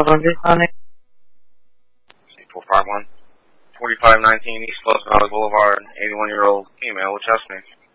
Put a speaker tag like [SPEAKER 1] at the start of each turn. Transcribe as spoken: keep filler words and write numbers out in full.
[SPEAKER 1] four five one, four five one nineteen East Los Valley Boulevard, eighty-one-year-old female with chest pain.